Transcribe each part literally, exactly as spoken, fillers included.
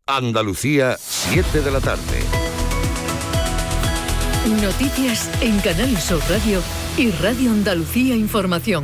Andalucía, siete de la tarde. Noticias en Canal Sur Radio y Radio Andalucía Información.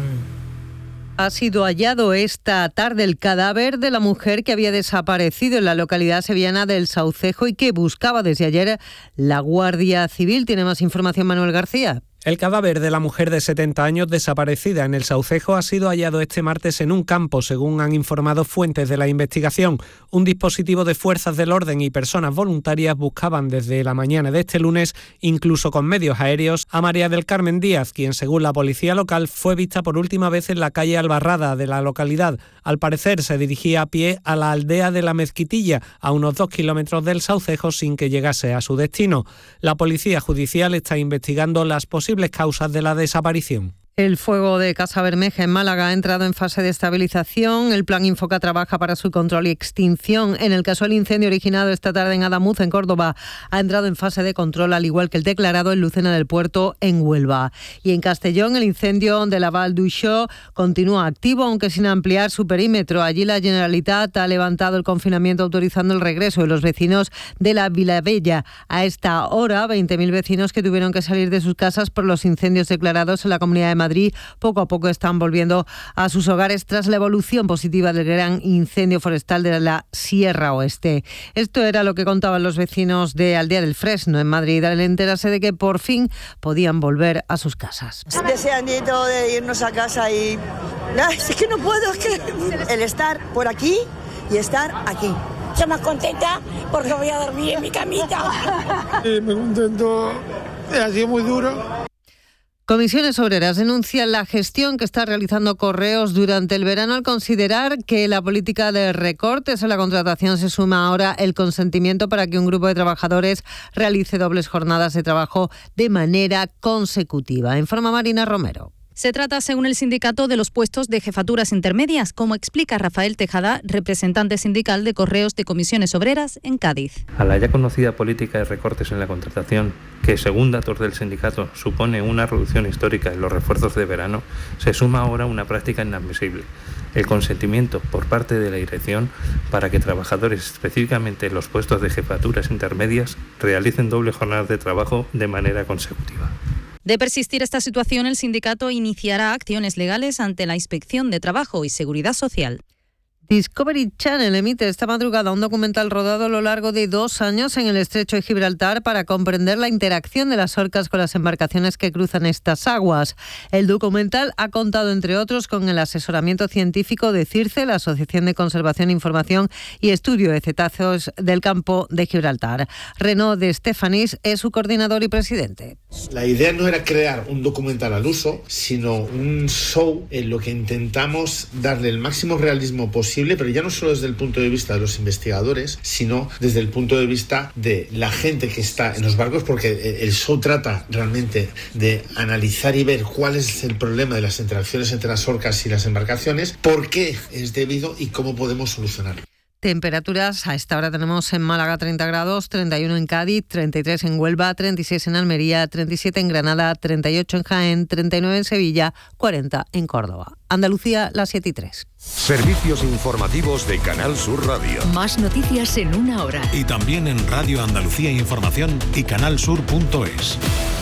Ha sido hallado esta tarde el cadáver de la mujer que había desaparecido en la localidad sevillana del Saucejo y que buscaba desde ayer la Guardia Civil. Tiene más información Manuel García. El cadáver de la mujer de setenta años desaparecida en el Saucejo ha sido hallado este martes en un campo, según han informado fuentes de la investigación. Un dispositivo de fuerzas del orden y personas voluntarias buscaban desde la mañana de este lunes, incluso con medios aéreos, a María del Carmen Díaz, quien, según la policía local, fue vista por última vez en la calle Albarrada de la localidad. Al parecer, se dirigía a pie a la aldea de la Mezquitilla, a unos dos kilómetros del Saucejo, sin que llegase a su destino. La policía judicial está investigando las posibles causas de la desaparición. El fuego de Casa Bermeja en Málaga ha entrado en fase de estabilización. El Plan Infoca trabaja para su control y extinción. En el caso del incendio originado esta tarde en Adamuz, en Córdoba, ha entrado en fase de control, al igual que el declarado en Lucena del Puerto, en Huelva. Y en Castellón, el incendio de la Val d'Uixó continúa activo, aunque sin ampliar su perímetro. Allí la Generalitat ha levantado el confinamiento, autorizando el regreso de los vecinos de la Vilavella. A esta hora, veinte mil vecinos que tuvieron que salir de sus casas por los incendios declarados en la Comunidad de Madrid Madrid poco a poco están volviendo a sus hogares tras la evolución positiva del gran incendio forestal de la Sierra Oeste. Esto era lo que contaban los vecinos de Aldea del Fresno, en Madrid, al enterarse de que por fin podían volver a sus casas. Deseandito de irnos a casa y... Ay, es que no puedo, es que el estar por aquí y estar aquí. Estoy más contenta porque voy a dormir en mi camita. Sí, me contento, ha sido muy duro. Comisiones Obreras denuncian la gestión que está realizando Correos durante el verano al considerar que la política de recortes en la contratación se suma ahora el consentimiento para que un grupo de trabajadores realice dobles jornadas de trabajo de manera consecutiva. Informa Marina Romero. Se trata, según el sindicato, de los puestos de jefaturas intermedias, como explica Rafael Tejada, representante sindical de Correos de Comisiones Obreras en Cádiz. A la ya conocida política de recortes en la contratación, que según datos del sindicato supone una reducción histórica en los refuerzos de verano, se suma ahora una práctica inadmisible: el consentimiento por parte de la dirección para que trabajadores, específicamente en los puestos de jefaturas intermedias, realicen doble jornadas de trabajo de manera consecutiva. De persistir esta situación, el sindicato iniciará acciones legales ante la Inspección de Trabajo y Seguridad Social. Discovery Channel emite esta madrugada un documental rodado a lo largo de dos años en el Estrecho de Gibraltar para comprender la interacción de las orcas con las embarcaciones que cruzan estas aguas. El documental ha contado, entre otros, con el asesoramiento científico de CIRCE, la Asociación de Conservación, Información y Estudio de Cetáceos del Campo de Gibraltar. Renaud de Estefanís es su coordinador y presidente. La idea no era crear un documental al uso, sino un show en lo que intentamos darle el máximo realismo posible, pero ya no solo desde el punto de vista de los investigadores, sino desde el punto de vista de la gente que está en los barcos, porque el show trata realmente de analizar y ver cuál es el problema de las interacciones entre las orcas y las embarcaciones, por qué es debido y cómo podemos solucionarlo. Temperaturas, a esta hora tenemos en Málaga treinta grados, treinta y uno en Cádiz, treinta y tres en Huelva, treinta y seis en Almería, treinta y siete en Granada, treinta y ocho en Jaén, treinta y nueve en Sevilla, cuarenta en Córdoba. Andalucía, las siete y tres. Servicios informativos de Canal Sur Radio. Más noticias en una hora. Y también en Radio Andalucía Información y canalsur punto es.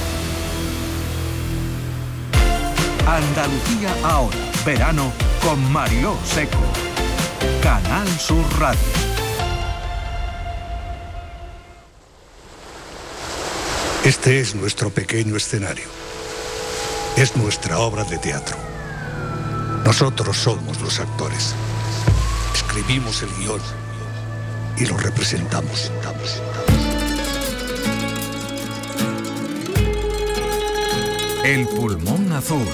Andalucía ahora, verano con Mariló Seco. Canal Sur Radio. Este es nuestro pequeño escenario. Es nuestra obra de teatro. Nosotros somos los actores. Escribimos el guión y lo representamos. El pulmón azul.